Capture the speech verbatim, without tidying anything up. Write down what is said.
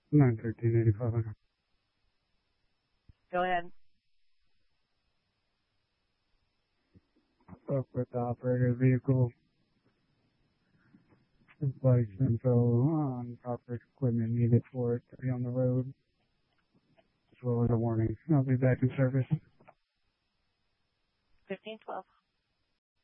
nine thirteen eighty-five. Go ahead. Spoke with the operator of the vehicle. Advice info on proper equipment needed for it to be on the road, as well as a warning. I'll be back in service. fifteen twelve.